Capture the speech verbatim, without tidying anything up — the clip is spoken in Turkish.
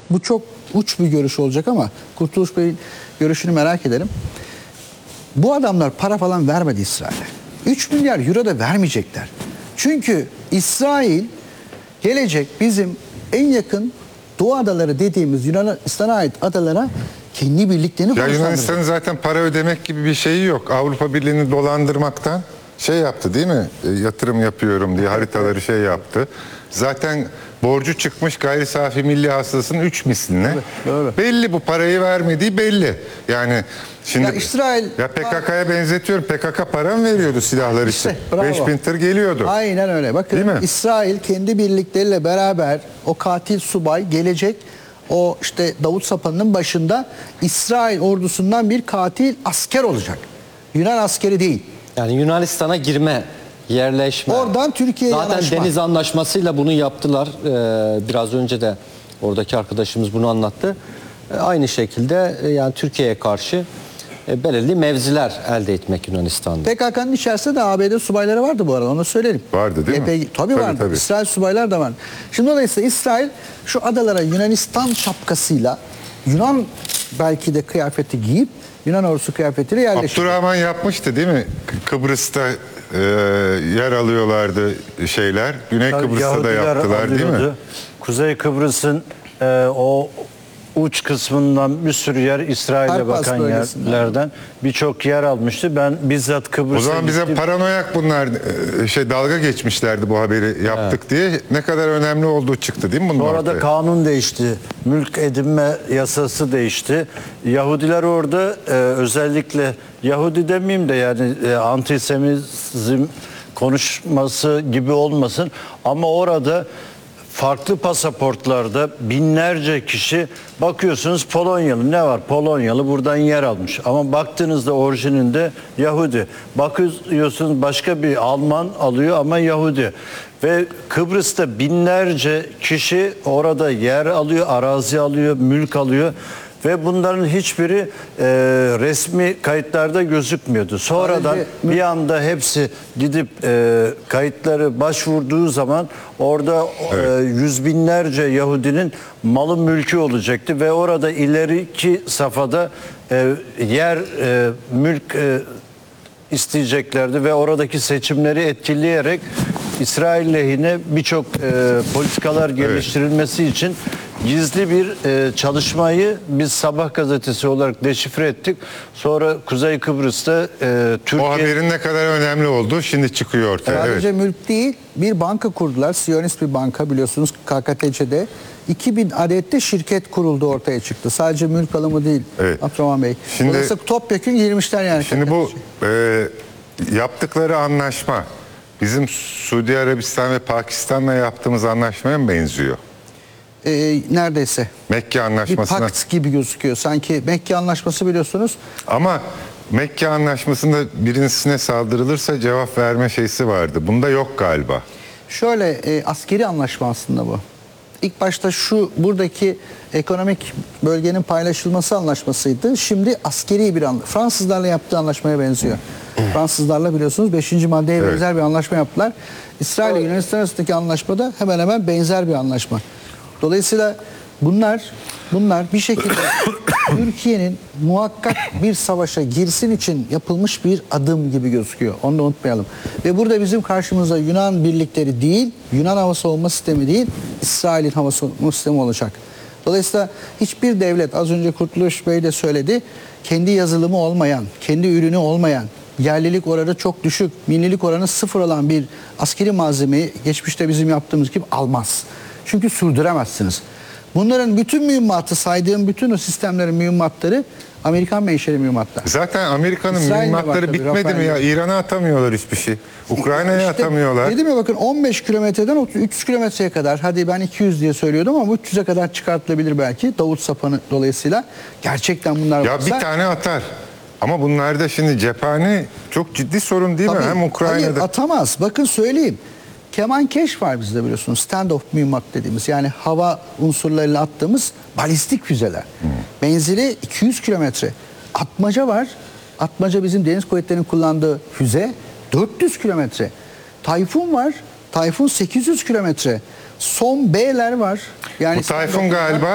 bu çok uç bir görüş olacak ama Kurtuluş Bey'in görüşünü merak ederim. Bu adamlar para falan vermedi İsrail'e. üç milyar euro da vermeyecekler. Çünkü İsrail gelecek bizim en yakın Doğu adaları dediğimiz Yunanistan'a ait adalara kendi birliklerini Ya Yunanistan'ın zaten para ödemek gibi bir şeyi yok. Avrupa Birliği'ni dolandırmaktan şey yaptı değil mi? E, yatırım yapıyorum diye haritaları şey yaptı. Zaten borcu çıkmış gayri safi milli hasılasının üç misline. Doğru. Belli, bu parayı vermediği belli. Yani şimdi Ya İsrail ya P K K'ya benzetiyorum. P K K para mı veriyordu silahlar için? bravo. beş bin tır geliyordu. Aynen öyle. Bakın İsrail kendi birlikleriyle beraber o katil subay gelecek. O işte Davut Sapan'ın başında İsrail ordusundan bir katil asker olacak. Yunan askeri değil. Yani Yunanistan'a girme, yerleşme. Oradan Türkiye'ye Zaten yanaşma. deniz anlaşmasıyla bunu yaptılar. Ee, biraz önce de oradaki arkadaşımız bunu anlattı. Ee, aynı şekilde e, yani Türkiye'ye karşı e, belirli mevziler elde etmek Yunanistan'da. P K K'nın içerisinde de A B D subayları vardı bu arada, onu söyleyelim. Vardı değil mi? Tabii, tabii vardı. Tabii. İsrail subaylar da var. Şimdi dolayısıyla İsrail şu adalara Yunanistan şapkasıyla Yunan belki de kıyafeti giyip Yunan ordusu kıyafetiyle yerleşti. Abdurrahman yapmıştı değil mi? Kıbrıs'ta e, yer alıyorlardı şeyler. Güney Tabii Kıbrıs'ta Yahudiler da yaptılar değil mi? alıyordu. Kuzey Kıbrıs'ın e, o uç kısmından bir sürü yer İsrail'e Harpas bakan bölgesinden. yerlerden birçok yer almıştı. Ben bizzat Kıbrıs'a O zaman bize gittim. paranoyak bunlar e, şey dalga geçmişlerdi bu haberi yaptık evet. diye. Ne kadar önemli olduğu çıktı değil mi bunun Sonra ortaya? da kanun değişti. Mülk edinme yasası değişti. Yahudiler orada e, özellikle Yahudi demeyeyim de yani e, antisemitizm konuşması gibi olmasın ama orada farklı pasaportlarda binlerce kişi bakıyorsunuz Polonyalı, ne var? Polonyalı buradan yer almış. Ama baktığınızda orijininde Yahudi. Bakıyorsunuz başka bir Alman alıyor ama Yahudi. Ve Kıbrıs'ta binlerce kişi orada yer alıyor, arazi alıyor, mülk alıyor. Ve bunların hiçbiri e, resmi kayıtlarda gözükmüyordu. Sonradan Sadece, bir anda hepsi gidip e, kayıtları başvurduğu zaman orada evet. e, yüz binlerce Yahudinin malı mülkü olacaktı. Ve orada ileriki safhada e, yer, e, mülk e, isteyeceklerdi. Ve oradaki seçimleri etkileyerek İsrail lehine birçok e, politikalar geliştirilmesi evet. için gizli bir e, çalışmayı biz Sabah gazetesi olarak deşifre ettik. Sonra Kuzey Kıbrıs'ta e, Türkiye... O haberin ne kadar önemli olduğu şimdi çıkıyor ortaya. Sadece evet. mülk değil, bir banka kurdular. Siyonist bir banka, biliyorsunuz K K T C'de. iki bin adette şirket kuruldu, ortaya çıktı. Sadece mülk alımı değil evet. Abdurrahman Bey. Şimdi, Dolayısıyla topyekun girmişler yani. Şimdi bu e, yaptıkları anlaşma bizim Suudi Arabistan ve Pakistan'la yaptığımız anlaşmaya mı benziyor? E, neredeyse. Mekke Anlaşması'na. Bir pakt gibi gözüküyor. Sanki Mekke Anlaşması biliyorsunuz. Ama Mekke Anlaşması'nda birisine saldırılırsa cevap verme şeysi vardı. Bunda yok galiba. Şöyle e, askeri anlaşma aslında bu. İlk başta şu buradaki ekonomik bölgenin paylaşılması anlaşmasıydı. Şimdi askeri bir anlaşma. Fransızlarla yaptığı anlaşmaya benziyor. Fransızlarla biliyorsunuz beşinci maddeye evet. benzer bir anlaşma yaptılar. İsrail ile Yunanistan arasındaki anlaşmada hemen hemen benzer bir anlaşma. Dolayısıyla bunlar bunlar bir şekilde Türkiye'nin muhakkak bir savaşa girsin için yapılmış bir adım gibi gözüküyor. Onu da unutmayalım. Ve burada bizim karşımıza Yunan birlikleri değil, Yunan hava savunma sistemi değil, İsrail'in hava savunma sistemi olacak. Dolayısıyla hiçbir devlet, az önce Kurtuluş Bey de söyledi, kendi yazılımı olmayan, kendi ürünü olmayan, yerlilik oranı çok düşük, millilik oranı sıfır olan bir askeri malzemeyi geçmişte bizim yaptığımız gibi almaz. Çünkü sürdüremezsiniz. Bunların bütün mühimmatı, saydığım bütün o sistemlerin mühimmatları Amerikan menşeli mühimmatlar. Zaten Amerika'nın mühimmatları bitmedi mi ya? İran'a atamıyorlar hiçbir şey. Ukrayna'ya işte, atamıyorlar. Dedim ya bakın on beş kilometreden üç yüz kilometreye kadar, hadi ben iki yüz diye söylüyordum ama üç yüze kadar çıkartılabilir belki. Davut Sapan'ı dolayısıyla gerçekten bunlar ya varsa, bir tane atar. Ama bunlarda şimdi cephane çok ciddi sorun değil tabii, mi? Hem Ukrayna'da. Hayır, atamaz. Bakın söyleyeyim. Kemankeş var bizde biliyorsunuz. Stand-off mühimmat dediğimiz, yani hava unsurlarıyla attığımız balistik füzeler. Hmm. Menzili iki yüz kilometre. Atmaca var. Atmaca bizim deniz kuvvetlerinin kullandığı füze dört yüz kilometre. Tayfun var. Tayfun sekiz yüz kilometre. Son B'ler var. Yani bu Tayfun galiba